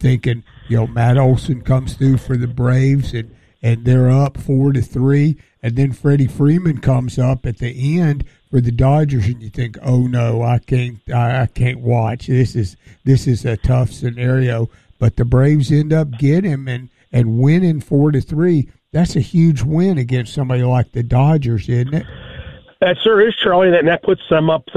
thinking, Matt Olson comes through for the Braves and they're up 4-3, and then Freddie Freeman comes up at the end for the Dodgers, and you think, oh no, I can't watch. This is a tough scenario, but the Braves end up getting him and winning 4-3. That's a huge win against somebody like the Dodgers, isn't it? That sure is, Charlie, and that puts them up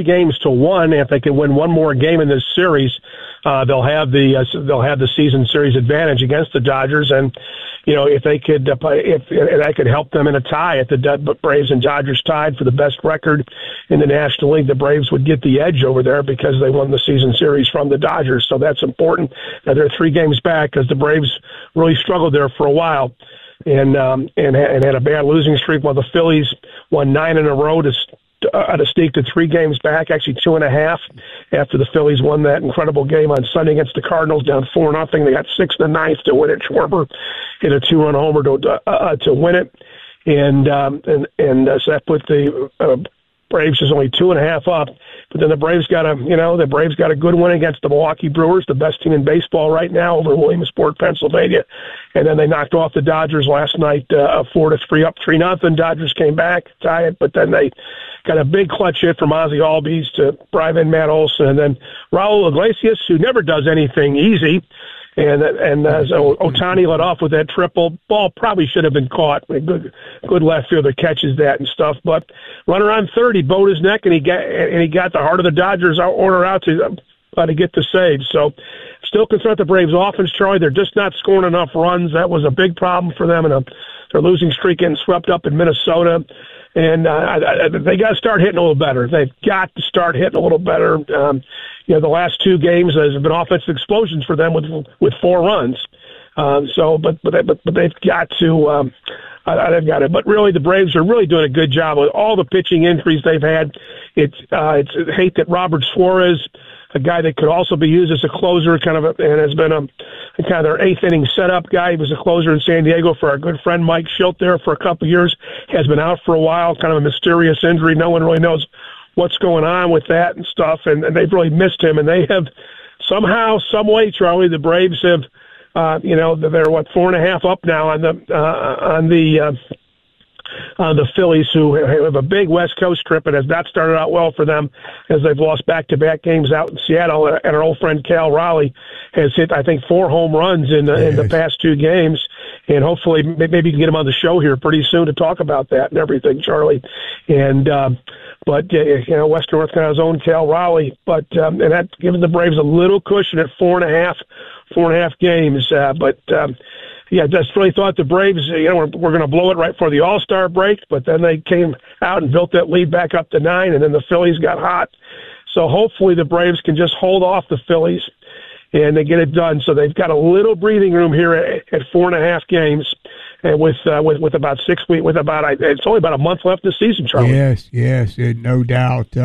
3-1. If they can win one more game in this series, they'll have the season series advantage against the Dodgers, and if they could, if that could help them in a tie. If the Braves and Dodgers tied for the best record in the National League, the Braves would get the edge over there because they won the season series from the Dodgers. So that's important. Now they're 3 games back because the Braves really struggled there for a while. And had a bad losing streak while the Phillies won 9 in a row to sneak to 3 games back, actually 2.5 after the Phillies won that incredible game on Sunday against the Cardinals down 4-0. They got 6 in the 9th to win it. Schwarber hit a 2-run homer to win it, and so that put the Braves is only 2.5 up. But then the Braves got a good win against the Milwaukee Brewers, the best team in baseball right now, over in Williamsport, Pennsylvania. And then they knocked off the Dodgers last night, 4-3 up 3-0. Dodgers came back, tie it, but then they got a big clutch hit from Ozzie Albies to drive in Matt Olson, and then Raul Iglesias, who never does anything easy. And so Ohtani led off with that triple. Ball probably should have been caught. A good left fielder catches that and stuff. But runner on third, he bowed his neck, and he got the heart of the Dodgers order out to get the save. So still concerned with the Braves offense, Charlie. They're just not scoring enough runs. That was a big problem for them, and their losing streak getting swept up in Minnesota. And they got to start hitting a little better. They've got to start hitting a little better. The last 2 games has been offensive explosions for them with 4 runs. But they've got to. They've got it. But really, the Braves are really doing a good job with all the pitching injuries they've had. It's hate that Robert Suarez, a guy that could also be used as a closer, and has been a kind of their 8th inning setup guy. He was a closer in San Diego for our good friend Mike Schilt there for a couple of years. Has been out for a while, kind of a mysterious injury. No one really knows what's going on with that and stuff, and they've really missed him. And they have somehow, some way, Charlie, the Braves have, they're 4.5 up now on the Phillies, who have a big West Coast trip, and has not started out well for them as they've lost back-to-back games out in Seattle. And our old friend Cal Raleigh has hit, I think, 4 home runs in the past 2 games. And hopefully maybe you can get him on the show here pretty soon to talk about that and everything, Charlie. And Western North Carolina's own Cal Raleigh. But and that gives the Braves a little cushion at 4.5 games. I just really thought the Braves, we're going to blow it right for the All-Star break, but then they came out and built that lead back up to 9, and then the Phillies got hot. So hopefully the Braves can just hold off the Phillies and they get it done. So they've got a little breathing room here at 4.5 games, and with about 6 weeks, it's only about a month left this season, Charlie. Yes, no doubt.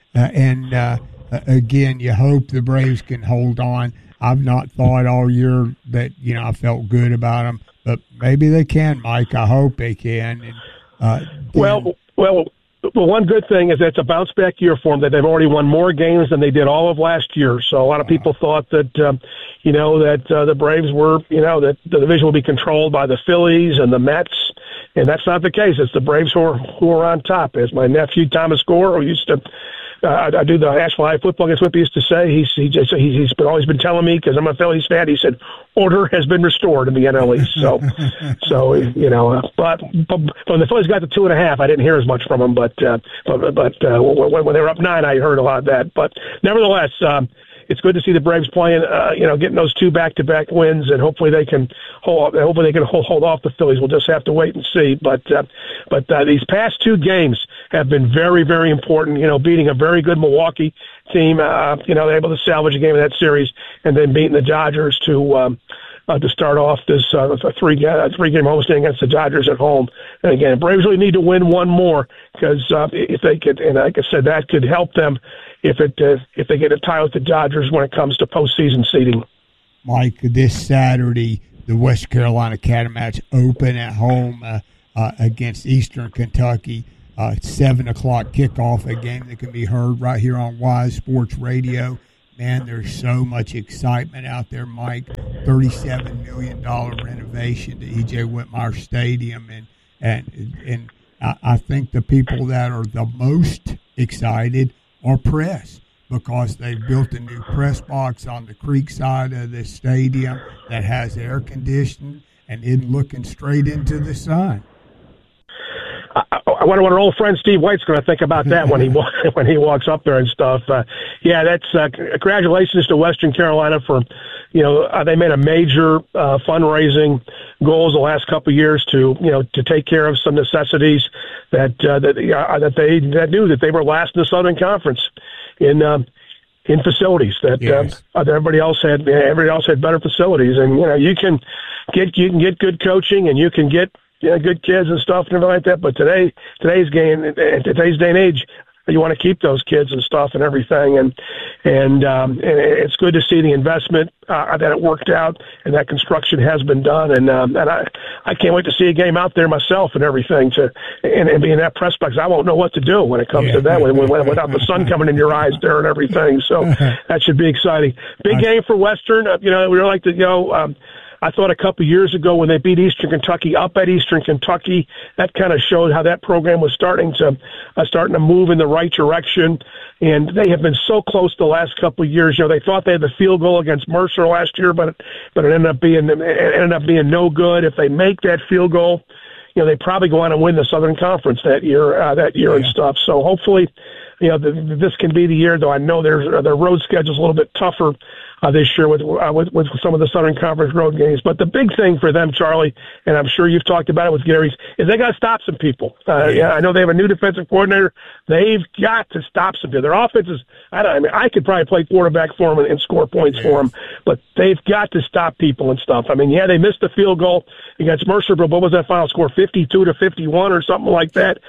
Again, you hope the Braves can hold on. I've not thought all year that, I felt good about them, but maybe they can, Mike. I hope they can. Well, one good thing is it's a bounce-back year for them, that they've already won more games than they did all of last year. So a lot of people thought that, the Braves were, that the division will be controlled by the Phillies and the Mets, and that's not the case. It's the Braves who are on top. As my nephew Thomas Gore, who used to I do the Asheville High football against Whippy used to say. He's always been telling me, because I'm a Phillies fan, he said, order has been restored in the NL East. So but when the Phillies got to 2.5, I didn't hear as much from them, but when they were up 9, I heard a lot of that. But nevertheless, it's good to see the Braves playing, getting those 2 back-to-back wins, and hopefully they can hold off the Phillies. We'll just have to wait and see. But these past 2 games have been very, very important. Beating a very good Milwaukee team, they're able to salvage a game of that series, and then beating the Dodgers to start off this three-game homestand against the Dodgers at home. And again, Braves really need to win one more, because if they could, and like I said, that could help them if they get a tie with the Dodgers when it comes to postseason seeding. Mike, this Saturday, the West Carolina Catamount's open at home against Eastern Kentucky. 7 o'clock kickoff, a game that can be heard right here on Wise Sports Radio. man, there's so much excitement out there, Mike. $37 million renovation to E.J. Whitmire Stadium, and I think the people that are the most excited are press, because they've built a new press box on the creek side of the stadium that has air conditioning and is looking straight into the sun. I wonder what our old friend Steve White's going to think about that when he walks up there and stuff. That's congratulations to Western Carolina for, they made a major fundraising goals the last couple of years to take care of some necessities that they knew that they were last in the Southern Conference in facilities that yes. Everybody else had better facilities, and you can get good coaching and you can get good kids and stuff and everything like that. But today's day and age, you want to keep those kids and stuff and everything. And it's good to see the investment that it worked out and that construction has been done. And I can't wait to see a game out there myself and everything and be in that press box. I won't know what to do when it comes to that without the sun coming in your eyes there and everything. So that should be exciting. Big game for Western. We would like to go. I thought a couple of years ago when they beat Eastern Kentucky up at Eastern Kentucky, that kind of showed how that program was starting to move in the right direction. And they have been so close the last couple of years. They thought they had the field goal against Mercer last year, but it ended up being no good. If they make that field goal, they probably go on and win the Southern Conference that year and stuff. So hopefully, this can be the year. Though I know their road schedule's a little bit tougher this year with some of the Southern Conference road games. But the big thing for them, Charlie, and I'm sure you've talked about it with Gary's, is they got to stop some people. I know they have a new defensive coordinator. They've got to stop some people. Their offense is, I could probably play quarterback for them and score points for them, but they've got to stop people and stuff. They missed the field goal against Mercer, but what was that final score? 52-51 or something like that.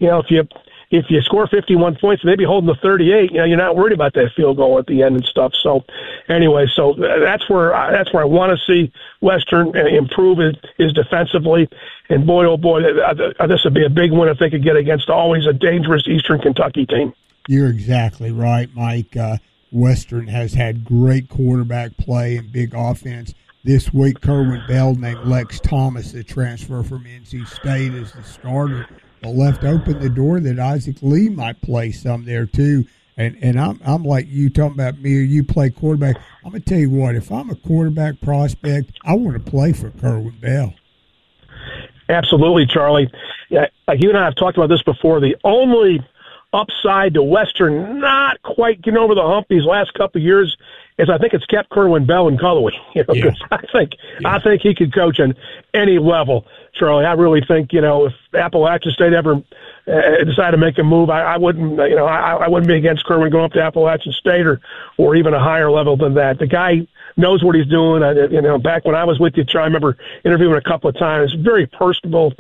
If you score 51 points, maybe holding the 38, you're not worried about that field goal at the end and stuff. So anyway, that's where I want to see Western improve is defensively. And boy, oh boy, this would be a big win if they could get against always a dangerous Eastern Kentucky team. You're exactly right, Mike. Western has had great quarterback play and big offense. This week, Kerwin Bell named Lex Thomas, the transfer from NC State, as the starter. But left open the door that Isaac Lee might play some there too. And I'm like you talking about me or you play quarterback. I'm going to tell you what, if I'm a quarterback prospect, I want to play for Kerwin Bell. Absolutely, Charlie. Yeah, like you and I have talked about this before. The only upside to Western not quite getting over the hump these last couple of years is I think it's kept Kerwin Bell in Cullowhee. I think he could coach on any level, Charlie. I really think if Appalachian State ever decided to make a move, I wouldn't I wouldn't be against Kerwin going up to Appalachian State or even a higher level than that. The guy knows what he's doing. Back when I was with you, Charlie, I remember interviewing a couple of times. Very personable,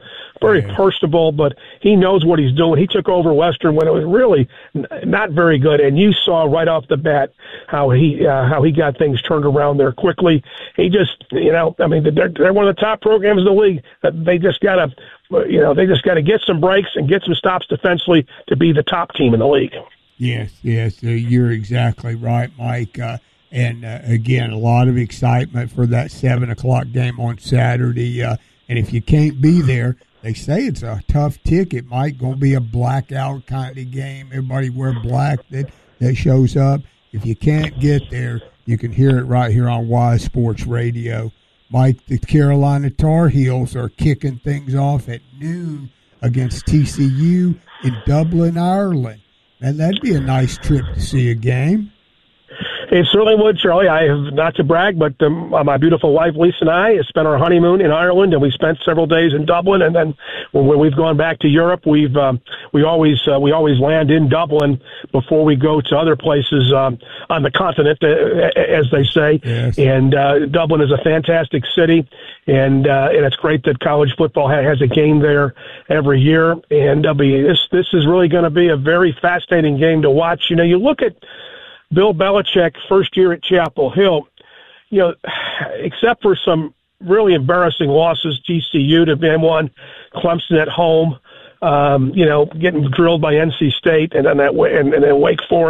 but he knows what he's doing. He took over Western when it was really not very good, and you saw right off the bat how he got things turned around there quickly. He just, they're one of the top programs in the league. They just got to get some breaks and get some stops defensively to be the top team in the league. Yes, you're exactly right, Mike. And again, a lot of excitement for that 7:00 game on Saturday. And if you can't be there, they say it's a tough ticket. Mike, going to be a blackout kind of game. Everybody wear black that shows up. If you can't get there, you can hear it right here on Wise Sports Radio. Mike, the Carolina Tar Heels are kicking things off at noon against TCU in Dublin, Ireland. And that'd be a nice trip to see a game. It certainly would, Charlie. I have, not to brag, but my beautiful wife, Lisa, and I spent our honeymoon in Ireland, and we spent several days in Dublin. And then when we've gone back to Europe, we always land in Dublin before we go to other places on the continent, as they say. Yes. And Dublin is a fantastic city, and it's great that college football has a game there every year. And this is really going to be a very fascinating game to watch. You look at Bill Belichick, first year at Chapel Hill, except for some really embarrassing losses, TCU to M1, Clemson at home, getting drilled by NC State, and then Wake Forest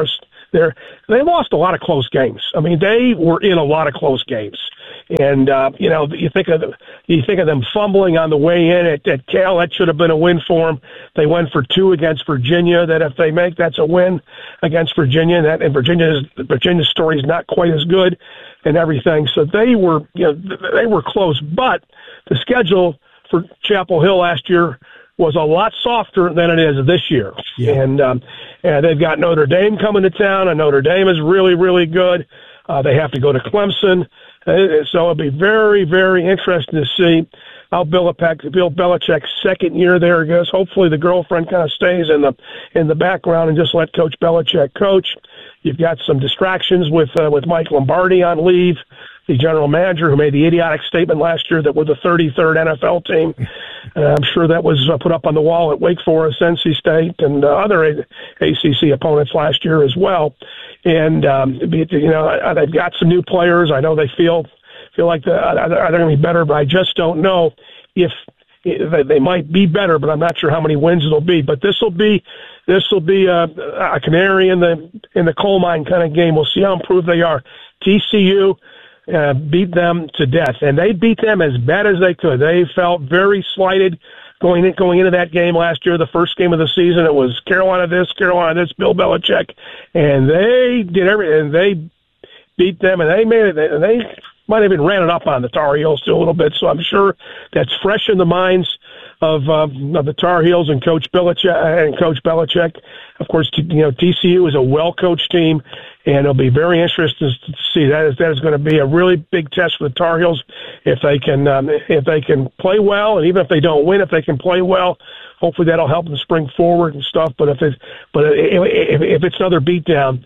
they lost a lot of close games. I mean, they were in a lot of close games. And you think of them fumbling on the way in at Cal. That should have been a win for them. They went for 2 against Virginia. That if they make, that's a win against Virginia. And Virginia's story is not quite as good and everything. So they were close. But the schedule for Chapel Hill last year was a lot softer than it is this year. Yeah. And they've got Notre Dame coming to town, and Notre Dame is really, really good. They have to go to Clemson. So it'll be very, very interesting to see how Bill Belichick's second year there goes. Hopefully the girlfriend kind of stays in the background and just let Coach Belichick coach. You've got some distractions with Mike Lombardi on leave, the general manager who made the idiotic statement last year that we're the 33rd NFL team. I'm sure that was put up on the wall at Wake Forest, NC State, and other ACC opponents last year as well. And they've got some new players. I know they feel like they're going to be better, but I just don't know if they might be better. But I'm not sure how many wins it'll be. But this will be a canary in the coal mine kind of game. We'll see how improved they are. TCU beat them to death, and they beat them as bad as they could. They felt very slighted going into that game last year, the first game of the season. It was Carolina this, Bill Belichick, and they did everything. And they beat them, and they might have even ran it up on the Tar Heels too a little bit. So I'm sure that's fresh in the minds of the Tar Heels and Coach Belichick. Of course, TCU is a well-coached team, and it'll be very interesting to see. That is going to be a really big test for the Tar Heels if they can play well, and even if they don't win, if they can play well, hopefully that'll help them spring forward and stuff. But if it's another beatdown,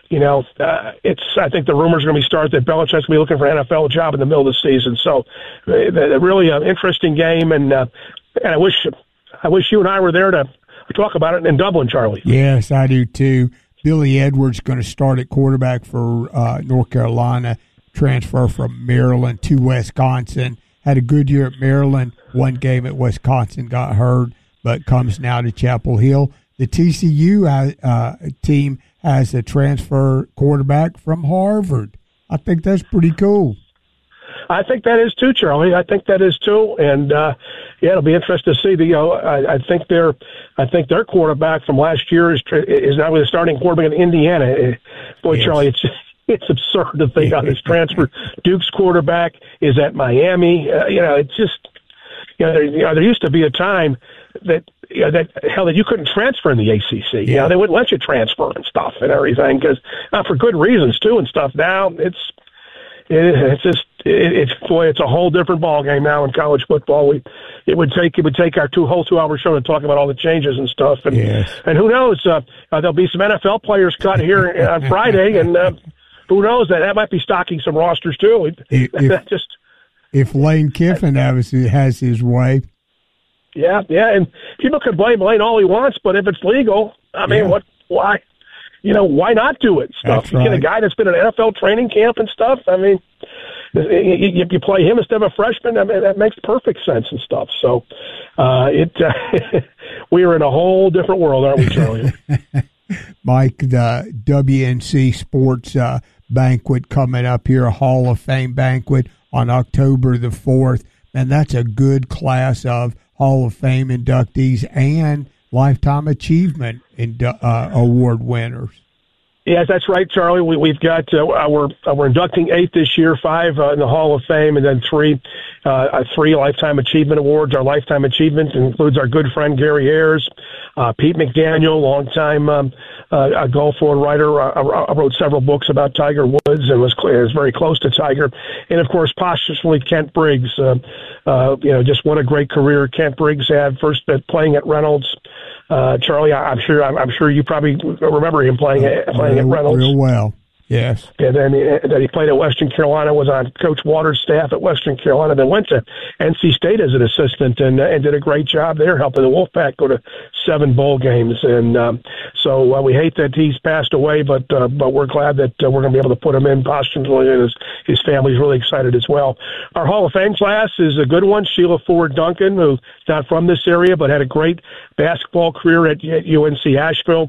I think the rumors are going to be started that Belichick's going to be looking for an NFL job in the middle of the season. So, really an interesting game, and I wish you and I were there to talk about it in Dublin, Charlie. Yes, I do too. Billy Edwards going to start at quarterback for North Carolina, transfer from Maryland to Wisconsin. Had a good year at Maryland. One game at Wisconsin, got hurt, but comes now to Chapel Hill. The TCU team has a transfer quarterback from Harvard. I think that's pretty cool. I think that is too, Charlie. I think that is too, and it'll be interesting to see. I think their quarterback from last year is now the starting quarterback in Indiana. Boy, yes. Charlie, it's absurd to think on this transfer. Duke's quarterback is at Miami. It's just there used to be a time that you couldn't transfer in the ACC. Yeah. They wouldn't let you transfer and stuff and everything because for good reasons too and stuff. Now it's a whole different ball game now in college football. It would take our whole 2-hour show to talk about all the changes and stuff. And yes. And who knows? There'll be some NFL players cut here on Friday, and who knows that might be stocking some rosters too. If Lane Kiffin has his way. Yeah, and people can blame Lane all he wants, but if it's legal, I mean, why? Why not do it? Stuff. You get a guy that's been at NFL training camp and stuff. I mean, you play him instead of a freshman. I mean, that makes perfect sense and stuff. So, we are in a whole different world, aren't we, Charlie? Mike, the WNC Sports banquet coming up here, a Hall of Fame banquet on October the 4th, and that's a good class of Hall of Fame inductees and Lifetime Achievement Award winners. Yes, that's right, Charlie. We've got we're inducting 8 this year, 5 in the Hall of Fame, and then 3 Lifetime Achievement Awards. Our Lifetime Achievement includes our good friend Gary Ayers, Pete McDaniel, longtime a golf world writer. Wrote several books about Tiger Woods and was very close to Tiger, and of course, posthumously Kent Briggs. Just what a great career Kent Briggs had. First playing at Reynolds. Charlie, I'm sure you probably remember him playing at Reynolds real well. Yes. And then he played at Western Carolina, was on Coach Waters' staff at Western Carolina, then went to NC State as an assistant and did a great job there, helping the Wolfpack go to 7 bowl games. And so we hate that he's passed away, but we're glad that we're going to be able to put him in posthumously, and his family's really excited as well. Our Hall of Fame class is a good one. Sheila Ford Duncan, who's not from this area, but had a great basketball career at UNC Asheville.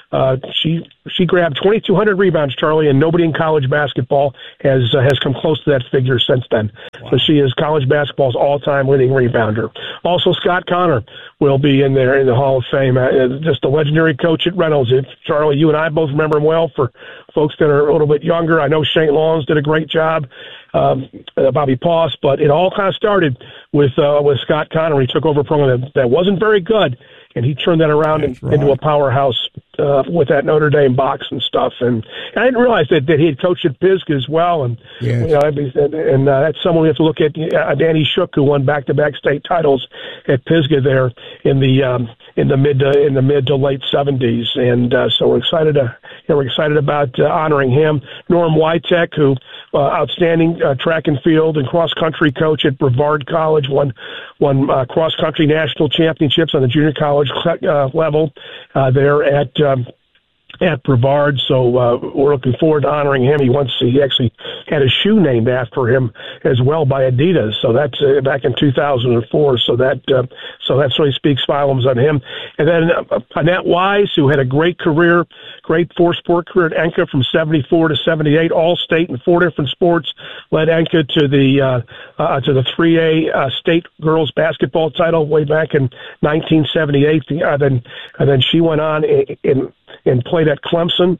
She grabbed 2,200 rebounds, Charlie, and nobody in college basketball has come close to that figure since then. Wow. So she is college basketball's all-time leading rebounder. Also, Scott Connor will be in there in the Hall of Fame. Just a legendary coach at Reynolds. Charlie, you and I both remember him well. For folks that are a little bit younger, I know Shane Lawns did a great job. Bobby Poss, but it all kind of started with Scott Connor. He took over a program that wasn't very good, and he turned that around into a powerhouse with that Notre Dame box and stuff. And I didn't realize that he had coached at Pisgah as well. And yes. That's someone we have to look at. Danny Shook, who won back-to-back state titles at Pisgah there in the mid to late 70s. And so we're excited about honoring him. Norm Witek, who outstanding track and field and cross country coach at Brevard College, won cross country national championships on the junior college level there at Brevard. So we're looking forward to honoring him. He actually had a shoe named after him as well by Adidas. So that's back in 2004. So that really speaks volumes on him. And then Annette Wise, who had a great four-sport career at Enka from 74 to 78, all state in 4 different sports, led Enka to the 3A state girls basketball title way back in 1978. And then she went on and played at Clemson,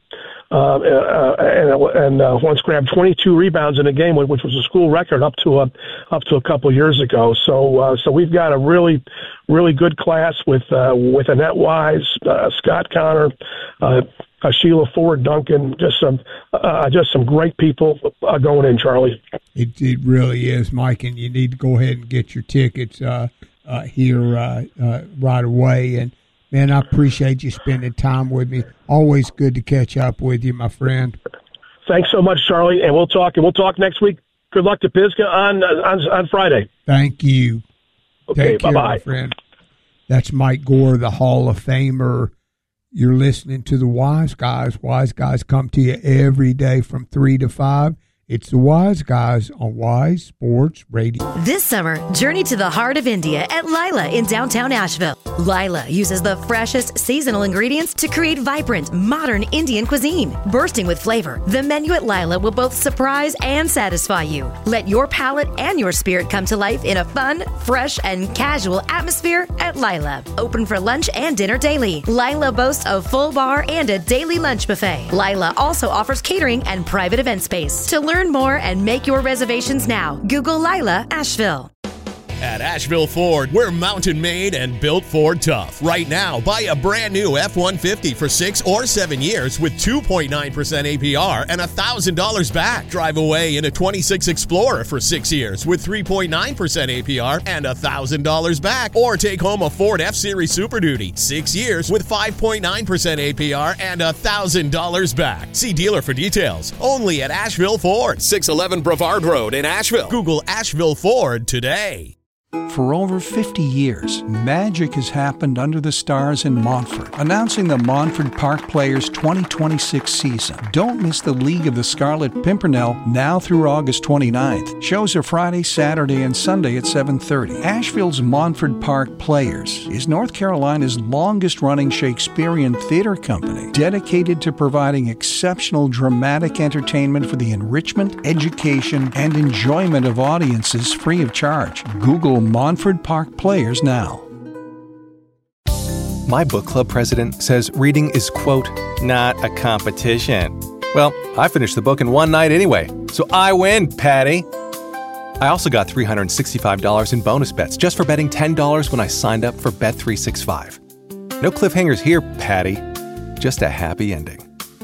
and once grabbed 22 rebounds in a game, which was a school record up to a couple years ago. So we've got a really, really good class with Annette Wise, Scott Connor, Sheila Ford Duncan, just some great people going in, Charlie. It really is, Mike, and you need to go ahead and get your tickets here right away. And man, I appreciate you spending time with me. Always good to catch up with you, my friend. Thanks so much, Charlie, and we'll talk next week. Good luck to Pisgah on Friday. Thank you. Okay, take care, bye-bye. My friend. That's Mike Gore, the Hall of Famer. You're listening to the Wise Guys. Wise Guys come to you every day from 3 to 5. It's the Wise Guys on Wise Sports Radio. This summer, journey to the heart of India at Lila in downtown Asheville. Lila uses the freshest seasonal ingredients to create vibrant, modern Indian cuisine. Bursting with flavor, the menu at Lila will both surprise and satisfy you. Let your palate and your spirit come to life in a fun, fresh, and casual atmosphere at Lila. Open for lunch and dinner daily. Lila boasts a full bar and a daily lunch buffet. Lila also offers catering and private event space. To learn more and make your reservations now, Google Lila Asheville. At Asheville Ford, we're mountain made and built Ford tough. Right now, buy a brand new F-150 for 6 or 7 years with 2.9% APR and $1,000 back. Drive away in a 26 Explorer for 6 years with 3.9% APR and $1,000 back. Or take home a Ford F-Series Super Duty, 6 years with 5.9% APR and $1,000 back. See dealer for details. Only at Asheville Ford, 611 Brevard Road in Asheville. Google Asheville Ford today. For over 50 years, magic has happened under the stars in Montfort, announcing the Montfort Park Players 2026 season. Don't miss the League of the Scarlet Pimpernel now through August 29th. Shows are Friday, Saturday, and Sunday at 7:30. Asheville's Montfort Park Players is North Carolina's longest-running Shakespearean theater company, dedicated to providing exceptional dramatic entertainment for the enrichment, education, and enjoyment of audiences free of charge. Google Montfort Park Players now. My book club president says reading is, quote, not a competition. Well, I finished the book in one night anyway, so I win, Patty. I also got $365 in bonus bets just for betting $10 when I signed up for Bet365. No cliffhangers here, Patty. Just a happy ending.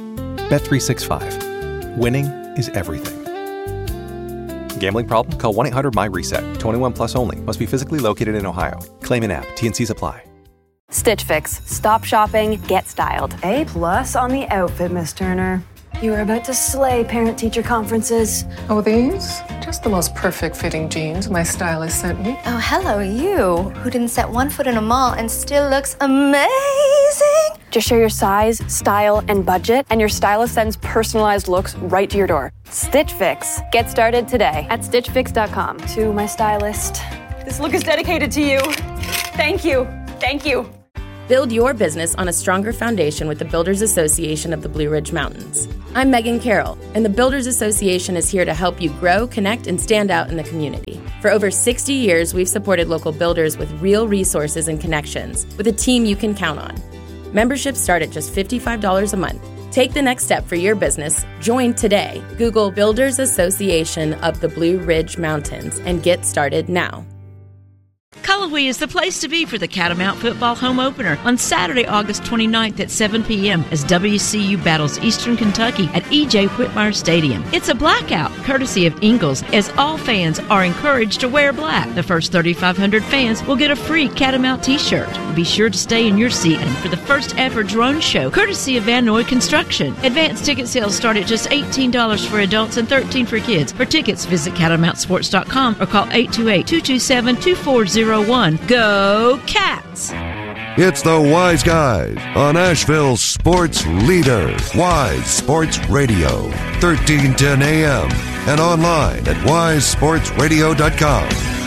Bet365. Winning is everything. Gambling problem? Call 1-800-MY-RESET. 21 plus only. Must be physically located in Ohio. Claim in app. T&Cs apply. Stitch Fix. Stop shopping. Get styled. A+ on the outfit, Miss Turner. You are about to slay parent-teacher conferences. Oh, these? Just the most perfect fitting jeans my stylist sent me. Oh, hello, you, who didn't set one foot in a mall and still looks amazing. Just share your size, style, and budget, and your stylist sends personalized looks right to your door. Stitch Fix. Get started today at StitchFix.com. To my stylist. This look is dedicated to you. Thank you. Thank you. Build your business on a stronger foundation with the Builders Association of the Blue Ridge Mountains. I'm Megan Carroll, and the Builders Association is here to help you grow, connect, and stand out in the community. For over 60 years, we've supported local builders with real resources and connections, with a team you can count on. Memberships start at just $55 a month. Take the next step for your business. Join today. Google Builders Association of the Blue Ridge Mountains and get started now. Cullowhee is the place to be for the Catamount football home opener on Saturday, August 29th at 7 p.m. as WCU battles Eastern Kentucky at E.J. Whitmire Stadium. It's a blackout, courtesy of Ingles, as all fans are encouraged to wear black. The first 3,500 fans will get a free Catamount t-shirt. Be sure to stay in your seat for the first ever drone show, courtesy of Van Noy Construction. Advanced ticket sales start at just $18 for adults and $13 for kids. For tickets, visit CatamountSports.com or call 828-227-2401. Go Cats! It's the Wise Guys on Asheville's sports leader, Wise Sports Radio, 1310 AM, and online at wisesportsradio.com.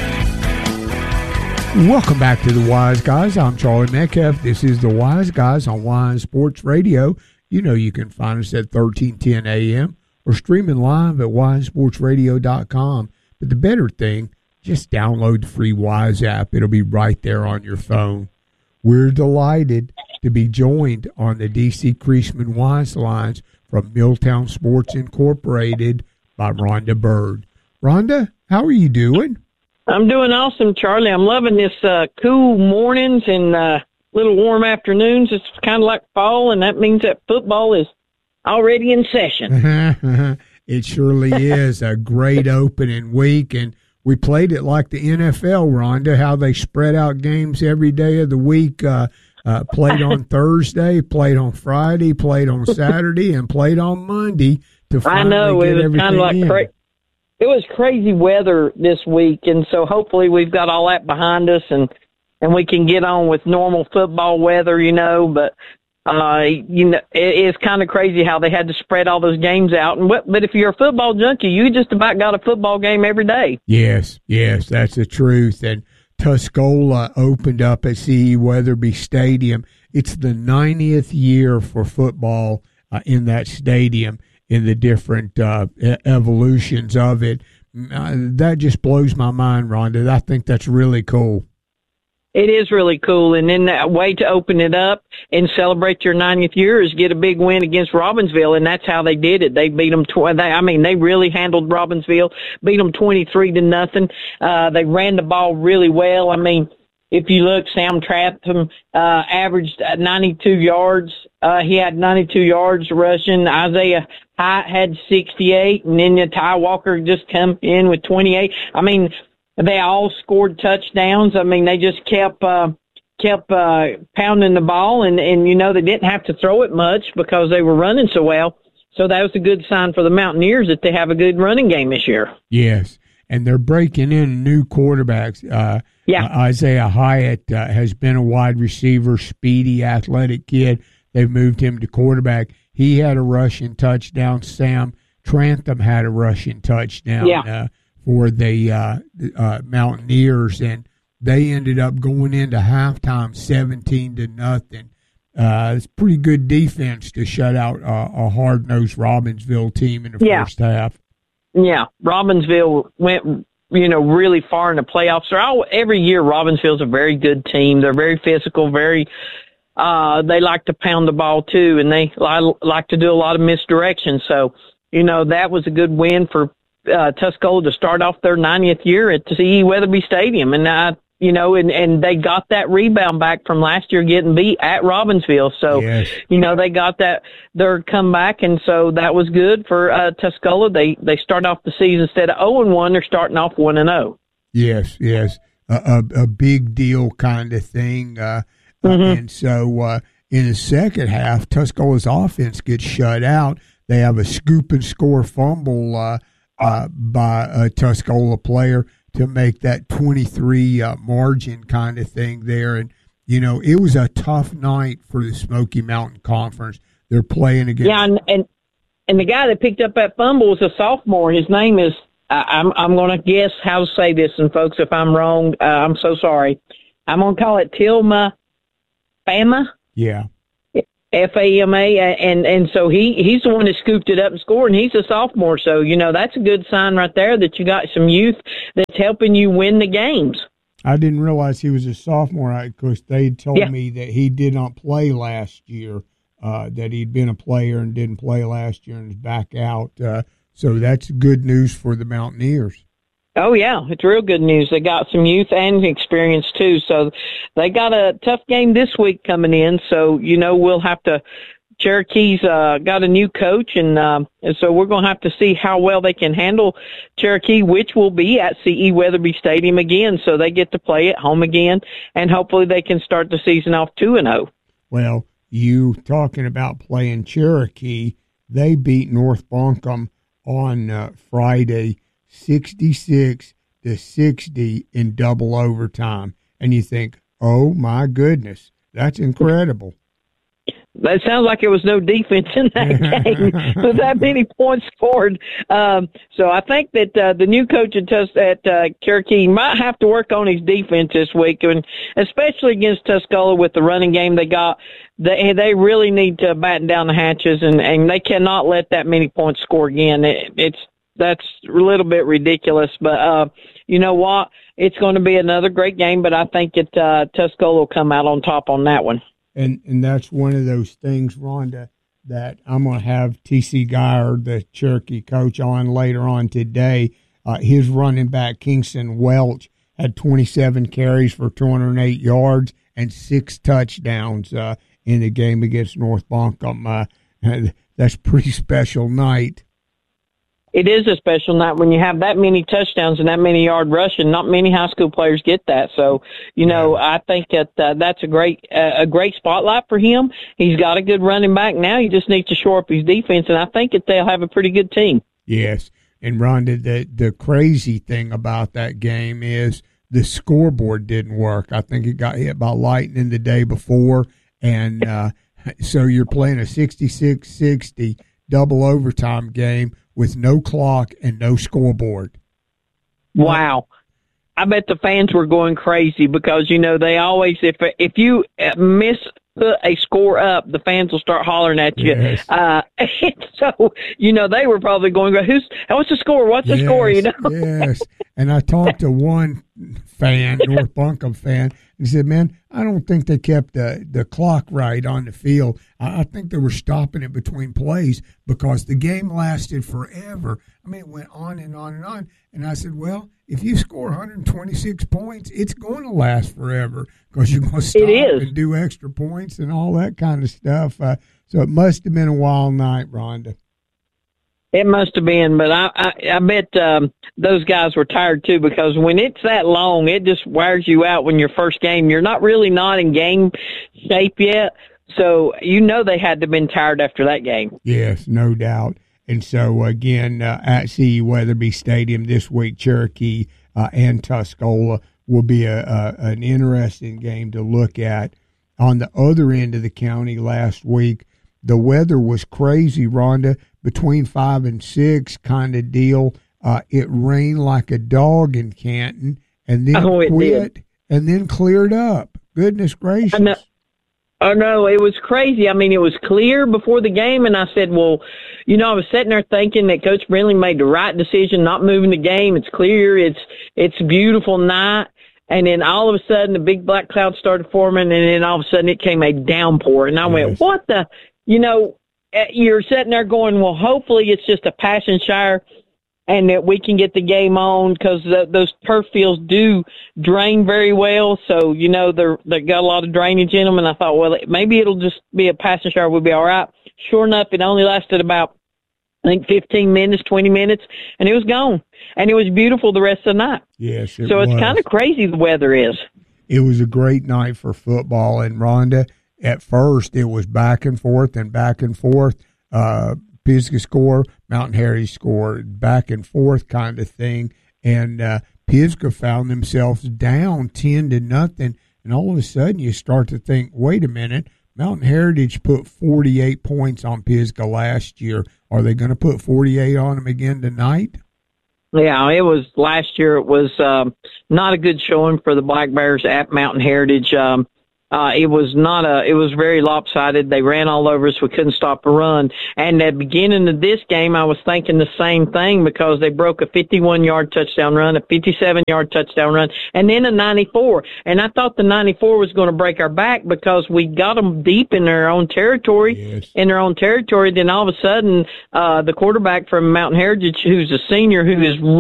Welcome back to the Wise Guys. I'm Charlie Metcalf. This is the Wise Guys on Wise Sports Radio. You know you can find us at 1310 AM or streaming live at wisesportsradio.com. But the better thing, just download the free Wise app. It'll be right there on your phone. We're delighted to be joined on the D.C. Creasman Wise Lines from Milltown Sports Incorporated by Rhonda Bird. Rhonda, how are you doing? I'm doing awesome, Charlie. I'm loving this cool mornings and little warm afternoons. It's kind of like fall, and that means that football is already in session. It surely is a great opening week, and we played it like the NFL, Rhonda, how they spread out games every day of the week, played on Thursday, played on Friday, played on Saturday, and played on Monday to finally get everything in. It was crazy weather this week, and so hopefully we've got all that behind us, and we can get on with normal football weather, but it's kind of crazy how they had to spread all those games out. But if you're a football junkie, you just about got a football game every day. Yes, that's the truth. And Tuscola opened up at C.E. Weatherby Stadium. It's the 90th year for football in that stadium, in the different evolutions of it. That just blows my mind, Rhonda. I think that's really cool. It is really cool. And then that way to open it up and celebrate your 90th year is get a big win against Robbinsville, and that's how they did it. They beat them. They really handled Robbinsville, beat them 23-0. They ran the ball really well. If you look, Sam Tratham averaged 92 yards. He had 92 yards rushing. Isaiah Hyatt had 68, and then Ty Walker just come in with 28. They all scored touchdowns. They just kept pounding the ball, and they didn't have to throw it much because they were running so well. So that was a good sign for the Mountaineers that they have a good running game this year. Yes, and they're breaking in new quarterbacks. Isaiah Hyatt has been a wide receiver, speedy, athletic kid. They've moved him to quarterback. He had a rushing touchdown. Sam Trantham had a rushing touchdown for the Mountaineers, and they ended up going into halftime 17-0. It's pretty good defense to shut out a hard-nosed Robbinsville team in the first half. Yeah, Robbinsville went really far in the playoffs. Every year, Robbinsville's a very good team. They're very physical, they like to pound the ball too, and they like to do a lot of misdirection. So, that was a good win for Tuscola to start off their 90th year at C.E. Weatherby Stadium. And, and they got that rebound back from last year getting beat at Robbinsville. So, they got their comeback, and so that was good for Tuscola. They start off the season instead of 0-1, they're starting off 1-0. Yes. A big deal kind of thing. And so in the second half, Tuscola's offense gets shut out. They have a scoop and score fumble by a Tuscola player to make that 23 margin kind of thing there. And, it was a tough night for the Smoky Mountain Conference. They're playing against. Yeah, and the guy that picked up that fumble was a sophomore. His name is, I'm going to guess how to say this, and folks, if I'm wrong, I'm so sorry. I'm going to call it Tilma Fama. Yeah. Fama, and so he's the one that scooped it up and scored, and he's a sophomore. So, that's a good sign right there that you got some youth that's helping you win the games. I didn't realize he was a sophomore because they told me that he did not play last year, that he'd been a player and didn't play last year and is back out. So that's good news for the Mountaineers. Oh, yeah, it's real good news. They got some youth and experience, too. So they got a tough game this week coming in. So, we'll have to – Cherokee's got a new coach, and so we're going to have to see how well they can handle Cherokee, which will be at C.E. Weatherby Stadium again. So they get to play at home again, and hopefully they can start the season off 2-0. Well, you talking about playing Cherokee, they beat North Buncombe on Friday 66-60 in double overtime. And you think, oh, my goodness, that's incredible. That sounds like it was no defense in that game with that many points scored. So I think that the new coach at Cherokee might have to work on his defense this week, and especially against Tuscola with the running game they got. They really need to batten down the hatches, and they cannot let that many points score again. That's a little bit ridiculous, but you know what? It's going to be another great game, but I think Tuscola will come out on top on that one. And that's one of those things, Rhonda, that I'm going to have T.C. Geyer, the Cherokee coach, on later on today. His running back, Kingston Welch, had 27 carries for 208 yards and 6 touchdowns in the game against North Buncombe. That's a pretty special night. It is a special night when you have that many touchdowns and that many yard rushing. Not many high school players get that. So, I think that that's a great spotlight for him. He's got a good running back now. He just needs to shore up his defense, and I think that they'll have a pretty good team. Yes. And, Rhonda, the crazy thing about that game is the scoreboard didn't work. I think it got hit by lightning the day before, and so you're playing a 66-60 double overtime game with no clock and no scoreboard. Wow. I bet the fans were going crazy because, they always, if you miss put a score up, the fans will start hollering at you. Yes. So, they were probably going, what's the score? What's the score? Yes. And I talked to one fan, North Buncombe fan, and he said, man, I don't think they kept the clock right on the field. I think they were stopping it between plays because the game lasted forever. I mean, it went on and on and on. And I said, well, if you score 126 points, it's going to last forever because you're going to stop and do extra points and all that kind of stuff. So it must have been a wild night, Rhonda. It must have been, but I bet those guys were tired too because when it's that long, it just wears you out when your first game. You're not in game shape yet, so they had to have been tired after that game. Yes, no doubt. And so, again, at C.E. Weatherby Stadium this week, Cherokee and Tuscola will be an interesting game to look at. On the other end of the county last week, the weather was crazy, Rhonda, between 5 and 6 kind of deal. It rained like a dog in Canton and then quit and then cleared up. Goodness gracious. Oh, no, it was crazy. I mean, it was clear before the game, and I said, well, I was sitting there thinking that Coach Brindley made the right decision not moving the game. It's clear. It's a beautiful night. And then all of a sudden, the big black cloud started forming, and then all of a sudden it came a downpour. And I went, what the, you're sitting there going, well, hopefully it's just a passing shower and that we can get the game on because those turf fields do drain very well. So, they got a lot of drainage in them. And I thought, well, maybe it'll just be a passing shower. We'll be all right. Sure enough, it only lasted about, 15 minutes, 20 minutes, and it was gone. And it was beautiful the rest of the night. Yes, so it's kind of crazy the weather is. It was a great night for football. And, Rhonda, at first it was back and forth and back and forth. Pisgah score, Mountain Heritage score, back and forth kind of thing. And Pisgah found themselves down 10-0. And all of a sudden you start to think, wait a minute, Mountain Heritage put 48 points on Pisgah last year. Are they going to put 48 on them again tonight? Yeah, it was last year. It was not a good showing for the Black Bears at Mountain Heritage. It was very lopsided. They ran all over us. We couldn't stop a run. And at the beginning of this game, I was thinking the same thing because they broke a 51-yard touchdown run, a 57-yard touchdown run, and then a 94. And I thought the 94 was going to break our back because we got them deep in their own territory. Yes. In their own territory. Then all of a sudden, the quarterback from Mountain Heritage, who's a senior, who is